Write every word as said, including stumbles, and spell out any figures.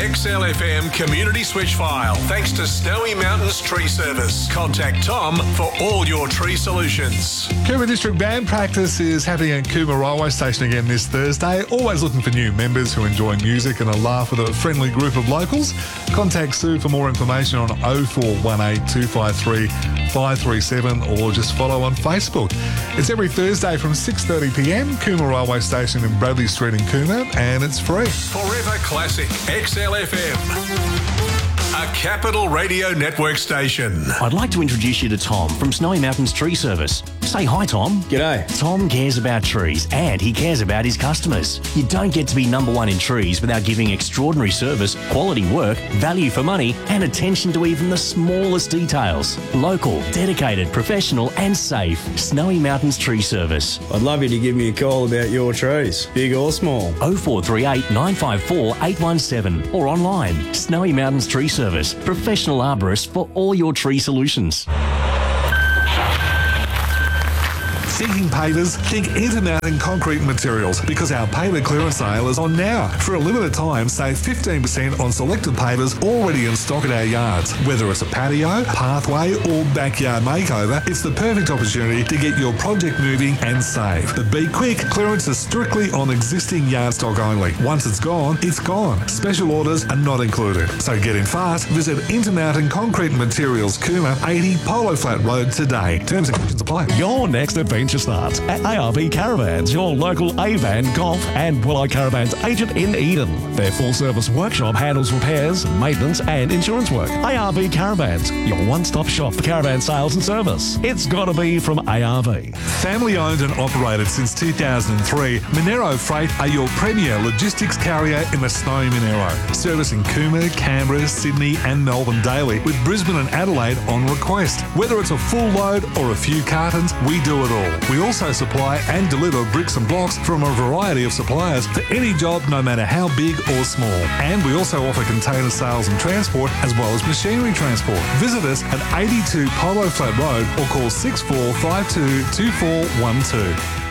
X L F M community switch file thanks to Snowy Mountains Tree Service. Contact Tom for all your tree solutions. Cooma District Band practice is happening at Cooma Railway Station again this Thursday. Always looking for new members who enjoy music and a laugh with a friendly group of locals. Contact Sue for more information on oh four one eight, two five three, five three seven or just follow on Facebook. It's every Thursday from six thirty p m, Cooma Railway Station in Bradley Street in Cooma, and it's free. Forever Classic X L F M, a Capital Radio Network station. I'd like to introduce you to Tom from Snowy Mountains Tree Service. Say hi, Tom. G'day. Tom cares about trees and he cares about his customers. You don't get to be number one in trees without giving extraordinary service, quality work, value for money and attention to even the smallest details. Local, dedicated, professional and safe. Snowy Mountains Tree Service. I'd love you to give me a call about your trees, big or small. oh four three eight, nine five four, eight one seven or online. Snowy Mountains Tree Service. Professional arborist for all your tree solutions. Thinking pavers? Think Intermountain Concrete Materials, because our paver clearance sale is on now. For a limited time, save fifteen percent on selected pavers already in stock at our yards. Whether it's a patio, pathway or backyard makeover, it's the perfect opportunity to get your project moving and save. But be quick, clearance is strictly on existing yard stock only. Once it's gone, it's gone. Special orders are not included. So get in fast. Visit Intermountain Concrete Materials, Cooma, eighty Polo Flat Road today. Terms and conditions apply. Your next adventure starts at A R V Caravans, your local Avan, Golf and Willow Caravans agent in Eden. Their full-service workshop handles repairs, maintenance and insurance work. A R V Caravans, your one-stop shop for caravan sales and service. It's got to be from A R V. Family owned and operated since two thousand three, Monero Freight are your premier logistics carrier in the snowy Monero, servicing Cooma, Canberra, Sydney and Melbourne daily, with Brisbane and Adelaide on request. Whether it's a full load or a few cartons, we do it all. We also supply and deliver bricks and blocks from a variety of suppliers for any job, no matter how big or small. And we also offer container sales and transport, as well as machinery transport. Visit us at eighty-two Polo Flat Road or call six four five two, two four one two.